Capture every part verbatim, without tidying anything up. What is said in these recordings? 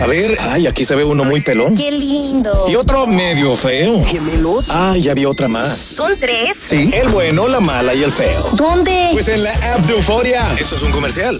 A ver, ay, aquí se ve uno muy pelón. ¡Qué lindo! Y otro medio feo. ¿Gemelos? Ah, ya vi otra más. ¿Son tres? Sí, el bueno, la mala y el feo. ¿Dónde? Pues en la app de Euforia. Esto es un comercial.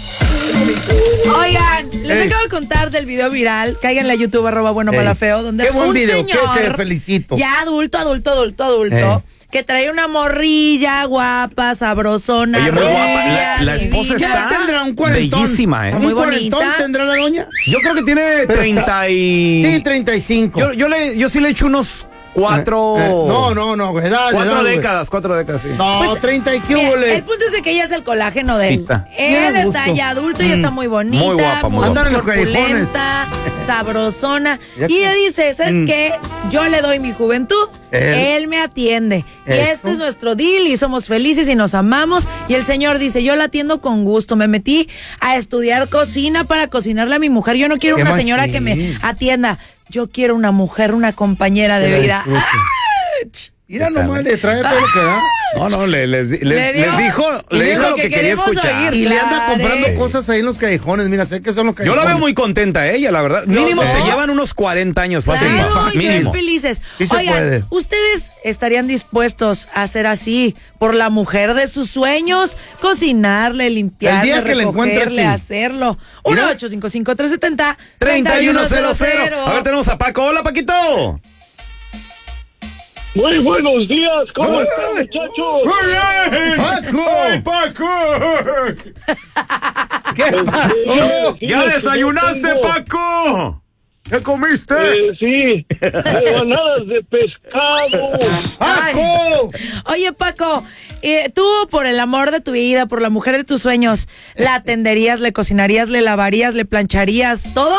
Oigan, les Ey. acabo de contar del video viral. Cáiganle a YouTube, arroba bueno, mala, feo, donde Qué es buen un video, señor. que te felicito. Ya adulto, adulto, adulto, adulto. Ey. Que trae una morrilla guapa, sabrosona. Oye, muy guapa. rubia, La, la esposa divina. está tendrá un cuarentón. bellísima, ¿eh? Muy ¿Un cuarentón bonita. tendrá la doña? Yo creo que tiene Pero treinta y... Sí, treinta y cinco. Yo, yo, le, yo sí le echo unos cuatro... Eh, eh, no, no, no, edad, Cuatro edad, décadas, cuatro décadas, sí. No, Pues, treinta y qué Mira, hubole. el punto es de que ella es el colágeno de él. Cita. Él Qué está gusto. ya adulto y está muy bonita, Muy guapa, muy muy guapa. Andan en los corpulenta, sabrosona. Ya Y ella que- dice, ¿sabes Mm. qué? Yo le doy mi juventud, él, Él. me atiende. Y Eso. este es nuestro deal y somos felices y nos amamos. Y el señor dice, yo la atiendo con gusto. Me metí a estudiar cocina para cocinarle a mi mujer. Yo no quiero Qué una señora machín. que me atienda. Yo quiero una mujer, una compañera de Que la vida. disfrute. Mira nomás, le trae todo lo que da. No, no, le, les, les, Le dio- les dijo, y le dijo dijo lo que que quería queremos escuchar. oír. Y le anda Claro. comprando Sí. cosas ahí en los callejones. Mira, sé que son los Yo callejones. la veo muy contenta ella, la verdad. Mínimo dos? se llevan unos cuarenta años fácil. Claro, y se ven Mínimo. felices. Sí se Oigan, puede. ¿ustedes estarían dispuestos a hacer así por la mujer de sus sueños? Cocinarle, limpiarle, El día que la encuentre, recogerle, sí. hacerlo. uno ocho cinco cinco, tres siete cero, treinta y uno cero cero cero. A ver, tenemos a Paco. Hola, Paquito. Muy buenos días, ¿cómo están, muchachos? ¡Paco! ¡Ay, Paco! ¿Qué pasó? Sí, ¿Ya sí, desayunaste, tengo, Paco? ¿Qué comiste? eh, sí, rebanadas de pescado. ¡Paco! Oye, Paco, eh, tú, por el amor de tu vida, por la mujer de tus sueños, ¿la atenderías, le cocinarías, le lavarías, le plancharías, todo?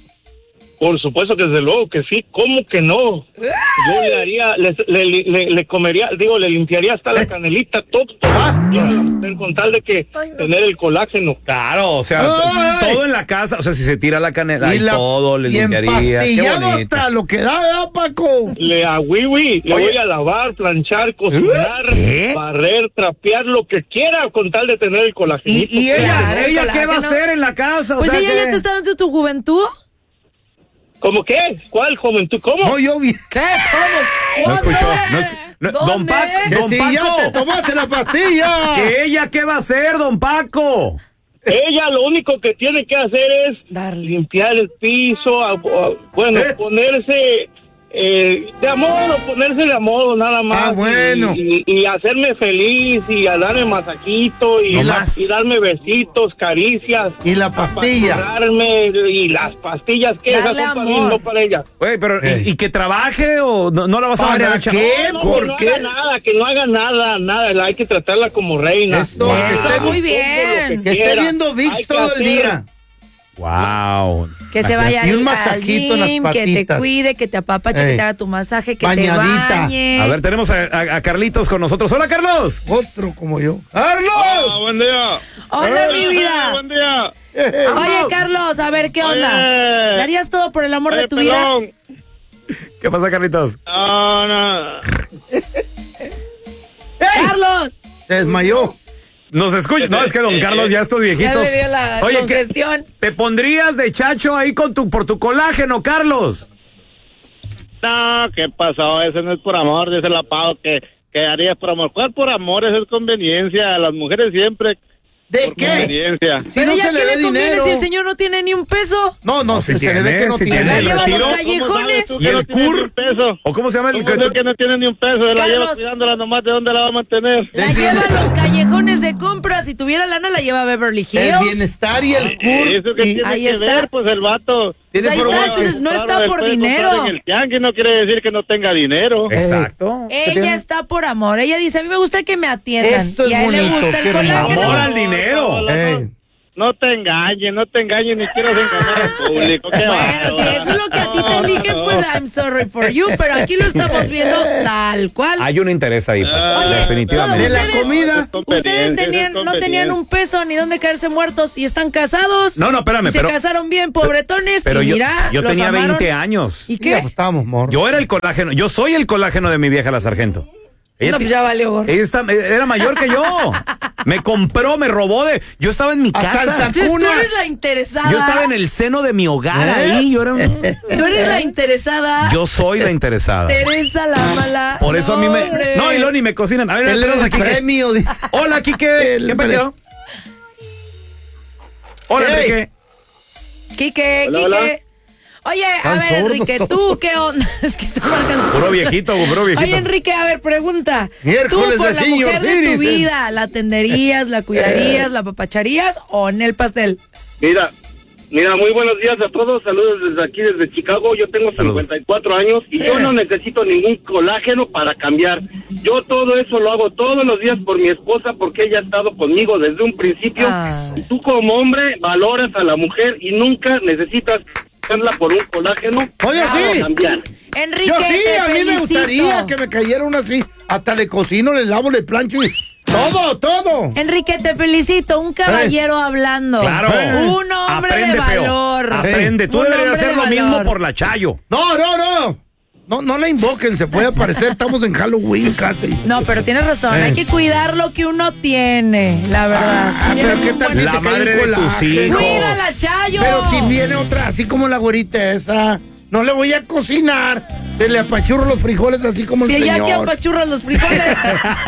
Por supuesto que desde luego que sí, ¿cómo que no? Yo le haría, le, le, le, le comería, digo, le limpiaría hasta la canelita, todo, todo, con tal de que tener el colágeno. Claro, o sea, Ay. todo en la casa. O sea, si se tira la canela y, la- todo, le y limpiaría. Qué empastillado bonito. hasta lo que da, ¿verdad, Paco? Le a Wiwi, le Oye. voy a lavar, planchar, cocinar, ¿Qué? barrer, trapear, lo que quiera con tal de tener el colágeno. ¿Y, y ella, Claro, ella el qué va a colágeno. hacer en la casa? O Pues sea, ella ¿qué? ya te está dando tu juventud. ¿Cómo qué? ¿Cuál juventud? ¿Cómo? No, yo vi. ¿Qué? ¿Cómo? No ¿Dónde? escuchó. No es- no- don ¿Dónde? Paco, Que don si ya te Paco. tomaste la pastilla. ¿Que ella qué va a hacer, don Paco? Ella lo único que tiene que hacer es Darle. limpiar el piso, a- a- bueno, ¿Eh? ponerse eh, de a modo, ponerse de a modo nada más. Ah, bueno. Y, y- y hacerme feliz y a darme masajito y, No la- más. y darme besitos, caricias. Y la pastilla. apapacharme, y las pastillas que esas Darle son para mí, amor. no para ella. Oye, pero Ey. ¿y, y que trabaje o no, no la vas a mandar ¿Para a echar? qué? No, ¿Por que no qué? haga nada, que no haga nada, nada, hay que tratarla como reina. Eso, Wow. que esté muy Todo bien. lo Que esté quiera. viendo Hay VIX que todo el hacer. día. Wow. Que se vaya Y un al- masajito al en las gym, que te patitas. cuide, que te apapache, Ey. que te haga tu masaje, que Bañadita. te bañe. A ver, tenemos a, a- a Carlitos con nosotros. Hola, Carlos. Otro como yo. Ah, ¡Carlos! buen día. Hola, Eh, mi vida. Buen día. Oye, Carlos, a ver, ¿qué onda? Oye. ¿Darías todo por el amor de Oye, tu vida? pelón. ¿Qué pasa, Carlitos? No, no. ¡Carlos! Se desmayó. Nos escucha. No, es que don Carlos ya estos Ya viejitos. le dio la Oye, ¿qué- congestión. ¿te pondrías de chacho ahí con tu por tu colágeno, Carlos? No, ¿qué pasó? Ese no es por amor, dice la Pau, que, que harías por amor. ¿Cuál por amor? Eso es conveniencia. Las mujeres siempre ¿De por qué? conveniencia. Si Pero no ya se le ¿qué ve le conviene dinero. si el señor no tiene ni un peso? No, no, No, se, si se le ve tiene, que no si tiene. tiene. La ¿El lleva a retiro? los ¿Cómo sabes callejones. tú ¿Y que el no tiene cur? ni un peso? ¿O cómo se llama el ¿Cómo sabes que no tiene ni un peso? Se la lleva Carlos. cuidándola nomás, ¿de dónde la va a mantener? La lleva a los callejones de compras. Si tuviera lana, la lleva a Beverly El Hills. bienestar y el Eh, cur. Eso que y- tiene ahí que está. ver, pues el vato. Tiene Pues ahí por está, gusto. entonces no está Claro, por puede dinero. comprar en el tianguis no quiere decir que no tenga dinero. Exacto. Ella está por amor. Ella dice, a mí me gusta que me atiendan. Esto es y a él le bonito, gusta el qué hermoso. colágeno. Amor al dinero. No, no, Ey. no, no te engañes, no te engañes ni quieras engañar al público. Qué Bueno, bárbaro. si eso es lo que a ti te eligen, pues I'm sorry for you, pero aquí lo estamos viendo tal cual. Hay un interés ahí, Paco, Oye, definitivamente. De la ustedes- comida. Ustedes tenían, no tenían un peso ni dónde caerse muertos y están casados. No, no, espérame, Y se pero- casaron bien, pobretones. Pero y yo, mira, yo los tenía amaron. veinte años. ¿Y Ya, qué? pues, estábamos morros. Yo era el colágeno. Yo soy el colágeno de mi vieja la sargento. Ella no, pues ya valió gorro. Ella está- era mayor que yo. Me compró, me robó de. Yo estaba en mi casa. Entonces tú eres la interesada. Yo estaba en el seno de mi hogar ¿Eh? ahí. Yo era un- Tú eres la interesada. Yo soy la interesada. Teresa la mala. Por eso a mí me. hombre. No, y luego ni me cocinan. A ver, Él tenemos es a el Quique. premio. dice. Hola, Quique. El ¿Qué pre- pedo? Hola, Hey. Enrique. Quique, Hola, Quique. hola. Oye, a Tan ver, sordos Enrique, todos. ¿tú qué onda? Es que está marcando. Puro viejito, puro viejito. Oye, Enrique, a ver, pregunta. Miércoles ¿Tú por de la Senior mujer de tu Citizen. vida la atenderías, la cuidarías, la papacharías o en el pastel? Mira, mira, muy buenos días a todos. Saludos desde aquí, desde Chicago. Yo tengo Saludos. cincuenta y cuatro años y yo no necesito ningún colágeno para cambiar. Yo todo eso lo hago todos los días por mi esposa porque ella ha estado conmigo desde un principio. Ah. Y tú como hombre valoras a la mujer y nunca necesitas cambiarla por un colágeno Oye, para sí. cambiar. Enrique, Yo sí, te a mí me felicito. gustaría que me cayera uno así. Hasta le cocino, le lavo, le plancho y todo, todo. Enrique, te felicito, un caballero hablando. Claro. Un hombre Aprende, de feo. valor. Aprende. Tú Un deberías hombre hacer de lo mismo valor. por la Chayo. No, no, no. No, no la invoquen, se puede aparecer. Estamos en Halloween casi. No, pero tienes razón, Eh. hay que cuidar lo que uno tiene, la verdad. Ah, Si pero tienes qué un tal buen- si La te cae madre un de tus colágeno? hijos. ¡Cuídala, Chayo! Pero si viene otra, así como la güerita esa, no le voy a cocinar. Se le apachurro los frijoles así como Si el ella señor. que apachurra los frijoles.